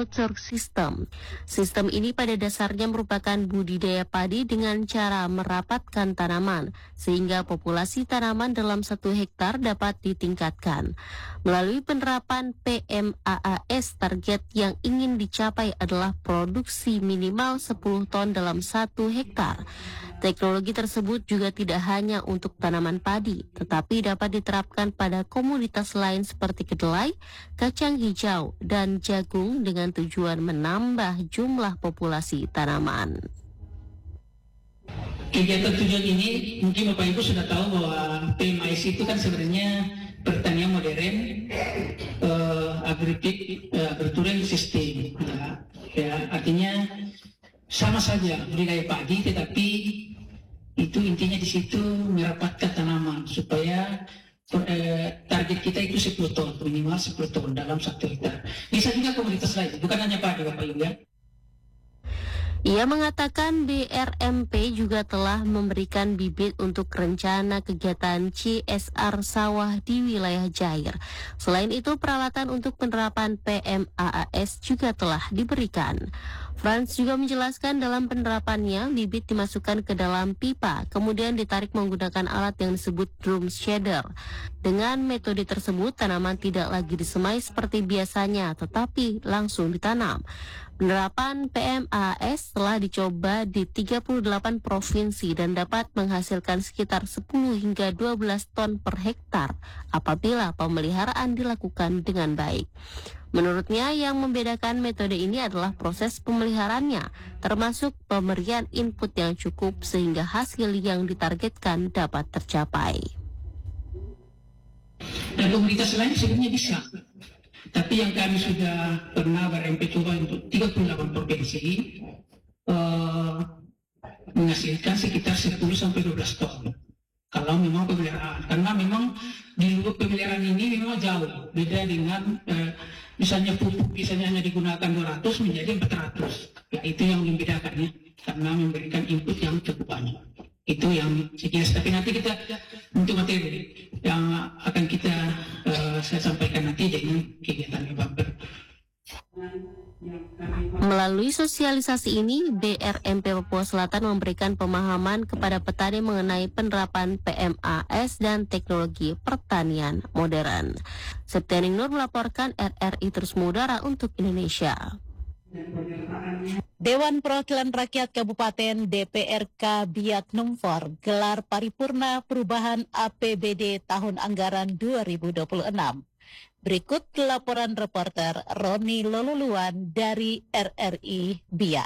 Horticulture System. Sistem ini pada dasarnya merupakan budidaya padi dengan cara merapatkan tanaman, sehingga populasi tanaman dalam 1 hektar dapat ditingkatkan. Melalui penerapan PMAAS, target yang ingin dicapai adalah produksi minimal 10 ton dalam 1 hektar. Teknologi tersebut juga tidak hanya untuk tanaman padi, tetapi dapat diterapkan pada komoditas lain seperti kedelai, kacang hijau, dan jagung dengan tujuan menambah jumlah populasi tanaman. Kegiatan tujuan ini mungkin Bapak Ibu sudah tahu bahwa PMAS itu kan sebenarnya pertanian modern, agritourism system, ya artinya sama saja budidaya padi, tetapi itu intinya di situ merapatkan tanaman supaya target kita itu 10 ton, minimal 10 ton dalam 1 hektar. Bisa juga komoditas lain, bukan hanya padi Bapak Ibu ya. Ia mengatakan BRMP juga telah memberikan bibit untuk rencana kegiatan CSR sawah di wilayah Jair. Selain itu, peralatan untuk penerapan PMAAS juga telah diberikan. Franz juga menjelaskan dalam penerapannya, bibit dimasukkan ke dalam pipa, kemudian ditarik menggunakan alat yang disebut drum shader. Dengan metode tersebut, tanaman tidak lagi disemai seperti biasanya, tetapi langsung ditanam. Penerapan PMAAS telah dicoba di 38 provinsi dan dapat menghasilkan sekitar 10 hingga 12 ton per hektar apabila pemeliharaan dilakukan dengan baik. Menurutnya, yang membedakan metode ini adalah proses pemeliharaannya, termasuk pemberian input yang cukup sehingga hasil yang ditargetkan dapat tercapai. Dan komunitas lain sebenarnya bisa. Tapi yang kami sudah pernah BRMP coba untuk 38 provinsi menghasilkan sekitar 10-12 ton. Kalau memang pemeliharaan, karena memang di luar pemeliharaan ini memang jauh beda dengan misalnya pupuk misalnya hanya digunakan 200 menjadi 400. Ya, itu yang membedakannya karena memberikan input yang cukup banyak. Itu yang sekilas, tapi nanti kita untuk materi yang akan kita saya sampaikan nanti dengan kegiatan bumper. Melalui sosialisasi ini, BRMP Papua Selatan memberikan pemahaman kepada petani mengenai penerapan PMAAS dan teknologi pertanian modern. Septianing Nur melaporkan RRI Terus Mengudara untuk Indonesia. Dewan Perwakilan Rakyat Kabupaten DPRK Biak Numfor gelar paripurna perubahan APBD tahun anggaran 2026. Berikut laporan reporter Roni Loluluan dari RRI Biak.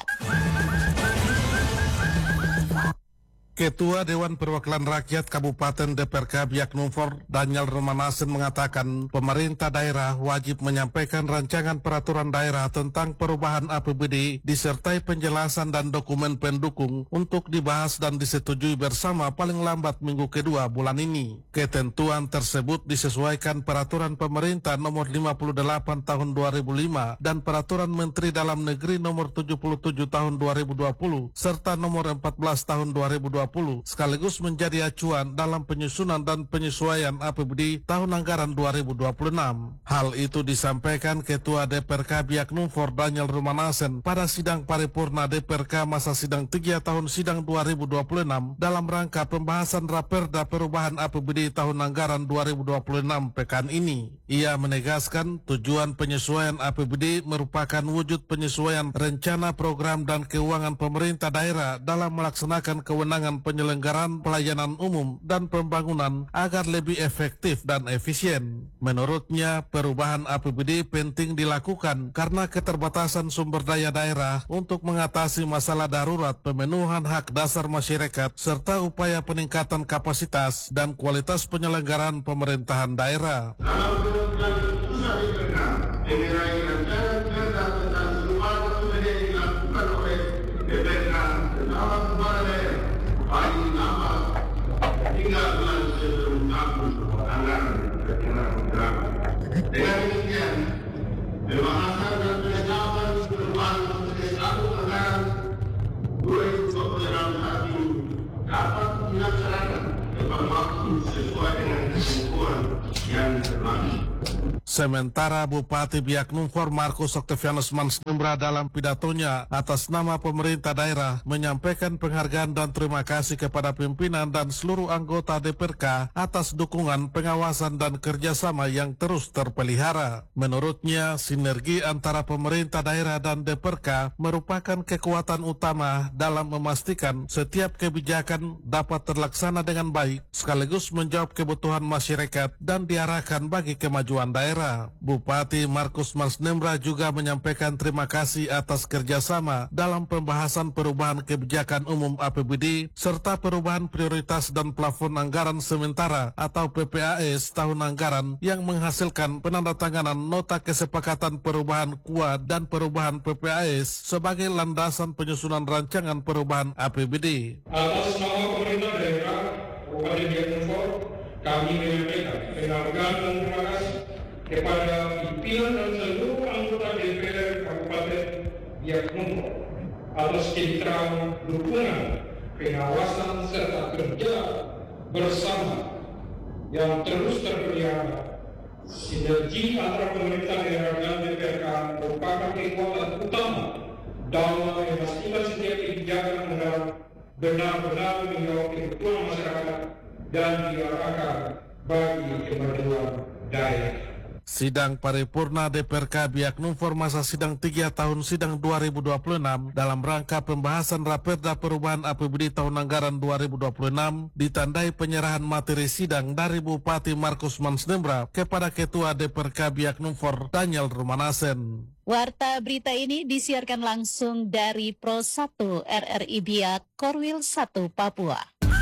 Ketua Dewan Perwakilan Rakyat Kabupaten DPRK Biak Numfor, Daniel Romanasen mengatakan pemerintah daerah wajib menyampaikan rancangan peraturan daerah tentang perubahan APBD disertai penjelasan dan dokumen pendukung untuk dibahas dan disetujui bersama paling lambat minggu kedua bulan ini. Ketentuan tersebut disesuaikan peraturan pemerintah nomor 58 tahun 2005 dan peraturan Menteri Dalam Negeri nomor 77 tahun 2020 serta nomor 14 tahun 2020 sekaligus menjadi acuan dalam penyusunan dan penyesuaian APBD tahun anggaran 2026. Hal itu disampaikan Ketua DPRK Biak Numfor Daniel Romanasen pada sidang paripurna DPRK masa sidang 3 tahun sidang 2026 dalam rangka pembahasan Raperda perubahan APBD tahun anggaran 2026 pekan ini. Ia menegaskan tujuan penyesuaian APBD merupakan wujud penyesuaian rencana program dan keuangan pemerintah daerah dalam melaksanakan kewenangan penyelenggaraan pelayanan umum dan pembangunan agar lebih efektif dan efisien. Menurutnya, perubahan APBD penting dilakukan karena keterbatasan sumber daya daerah untuk mengatasi masalah darurat, pemenuhan hak dasar masyarakat, serta upaya peningkatan kapasitas dan kualitas penyelenggaraan pemerintahan daerah. Dengan demikian, pembahasan dan penetapan perubahan satu anggaran 2026 dapat dilaksanakan tepat waktu sesuai dengan ketentuan yang berlaku. Sementara Bupati Biak Numfor Markus Octavianus Mansnembra dalam pidatonya atas nama pemerintah daerah menyampaikan penghargaan dan terima kasih kepada pimpinan dan seluruh anggota DPRK atas dukungan, pengawasan dan kerjasama yang terus terpelihara. Menurutnya, sinergi antara pemerintah daerah dan DPRK merupakan kekuatan utama dalam memastikan setiap kebijakan dapat terlaksana dengan baik sekaligus menjawab kebutuhan masyarakat dan diarahkan bagi kemajuan daerah. Bupati Markus Mansnembra juga menyampaikan terima kasih atas kerjasama dalam pembahasan perubahan kebijakan umum APBD serta perubahan prioritas dan plafon anggaran sementara atau PPAS tahun anggaran yang menghasilkan penandatanganan nota kesepakatan perubahan KUA dan perubahan PPAS sebagai landasan penyusunan rancangan perubahan APBD. Atas nama pemerintah daerah Kabupaten Biak Numfor, kami menyampaikan penghargaan dan terima kasih kepada pimpinan dan seluruh anggota DPR Kabupaten Biak Numfor atas citra dukungan, pengawasan serta kerja bersama yang terus terpelihara. Sinergi antara pemerintah daerah dan DPRK merupakan kekuatan utama dalam memastikan setiap kebijakan anggaran benar-benar menjawab kebutuhan masyarakat dan diarahkan bagi kemajuan daerah. Sidang paripurna DPRK Biak Numfor masa sidang 3 tahun sidang 2026 dalam rangka pembahasan Raperda Perubahan APBD tahun anggaran 2026 ditandai penyerahan materi sidang dari Bupati Markus Mansnembra kepada Ketua DPRK Biak Numfor Daniel Rumanasen. Warta berita ini disiarkan langsung dari Pro 1 RRI Biak, Korwil 1, Papua.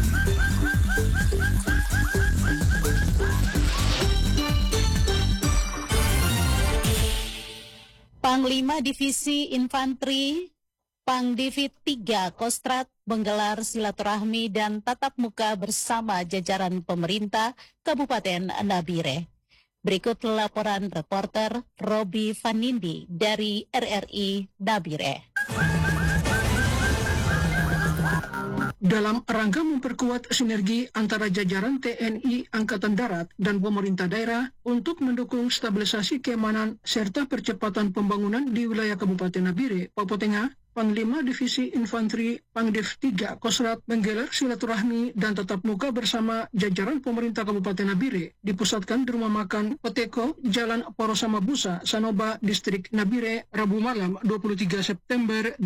Panglima Divisi Infanteri Pangdivit 3 Kostrat menggelar silaturahmi dan tatap muka bersama jajaran pemerintah Kabupaten Nabire. Berikut laporan reporter Robi Vanindi dari RRI Nabire. Dalam rangka memperkuat sinergi antara jajaran TNI Angkatan Darat dan pemerintah daerah untuk mendukung stabilisasi keamanan serta percepatan pembangunan di wilayah Kabupaten Nabire, Papua Tengah, Panglima Divisi Infanteri Pangdiv 3 Kostrat menggelar silaturahmi dan tatap muka bersama jajaran pemerintah Kabupaten Nabire dipusatkan di rumah makan Poteko, Jalan Porosama Busa, Sanoba, Distrik Nabire, Rabu malam 23 September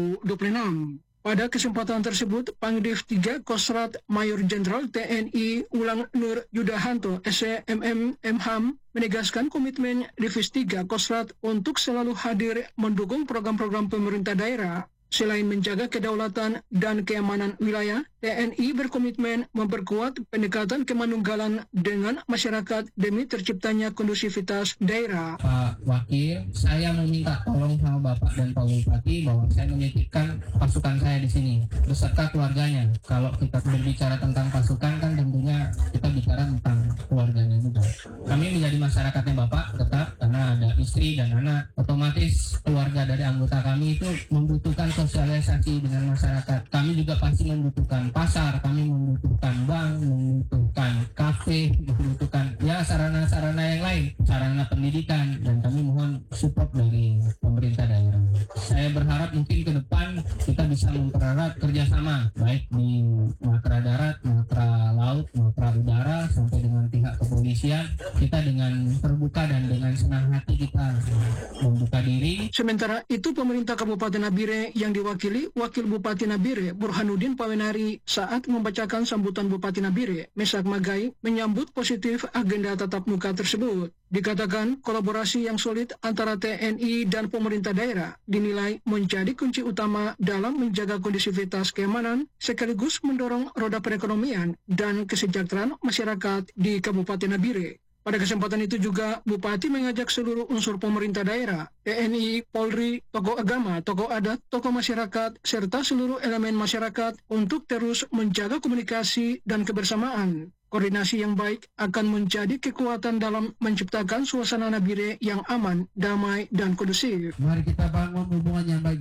2026. Pada kesempatan tersebut, Pangdiv 3 Kostrat Mayor Jenderal TNI Ulang Nur Yudahanto SMM Mham menegaskan komitmen Divisi 3 Kostrat untuk selalu hadir mendukung program-program pemerintah daerah. Selain menjaga kedaulatan dan keamanan wilayah, TNI berkomitmen memperkuat pendekatan kemanunggalan dengan masyarakat demi terciptanya kondusivitas daerah. Pak Wakil, saya meminta tolong sama Bapak dan Pak Bupati bahwa saya menitipkan pasukan saya di sini beserta keluarganya. Kalau kita berbicara tentang pasukan kan tentunya kita bicara tentang keluarganya juga. Kami menjadi masyarakatnya Bapak tetap karena ada istri dan anak. Otomatis keluarga dari anggota kami itu membutuhkan sosialisasi dengan masyarakat. Kami juga pasti membutuhkan pasar, kami membutuhkan bank, membutuhkan kafe, membutuhkan ya sarana-sarana yang lain, sarana pendidikan, dan kami mohon support dari pemerintah daerah. Saya berharap mungkin ke depan kita bisa mempererat kerjasama baik di matra darat, matra laut, matra udara sampai dengan pihak kepolisian. Kita dengan terbuka dan dengan senang hati kita membuka diri. Sementara itu, pemerintah Kabupaten Nabire yang diwakili Wakil Bupati Nabire Burhanuddin Pawenari saat membacakan sambutan Bupati Nabire Mesak Magai menyambut positif agenda tatap muka tersebut. Dikatakan kolaborasi yang solid antara TNI dan pemerintah daerah dinilai menjadi kunci utama dalam menjaga kondisivitas keamanan sekaligus mendorong roda perekonomian dan kesejahteraan masyarakat di Kabupaten Nabire. Pada kesempatan itu juga Bupati mengajak seluruh unsur pemerintah daerah, TNI, Polri, tokoh agama, tokoh adat, tokoh masyarakat, serta seluruh elemen masyarakat untuk terus menjaga komunikasi dan kebersamaan. Koordinasi yang baik akan menjadi kekuatan dalam menciptakan suasana Nabire yang aman, damai, dan kondusif. Mari kita bangun hubungan yang baik ini.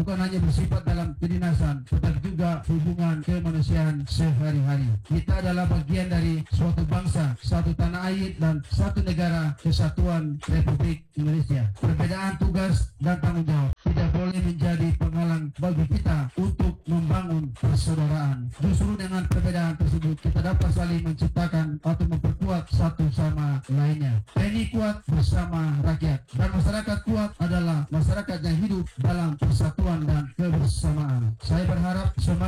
bukan hanya bersifat dalam kedinasan, tetapi juga hubungan kemanusiaan sehari-hari. Kita adalah bagian dari suatu bangsa, satu tanah air, dan satu negara kesatuan Republik Indonesia. Perbedaan tugas dan tanggung jawab tidak boleh menjadi penghalang bagi kita untuk membangun persaudaraan. Justru dengan perbedaan tersebut kita dapat saling menciptakan atau memperkuat satu sama lainnya. TNI kuat bersama rakyat, dan masyarakat kuat adalah masyarakat yang hidup dalam persatuan dan kebersamaan. Saya berharap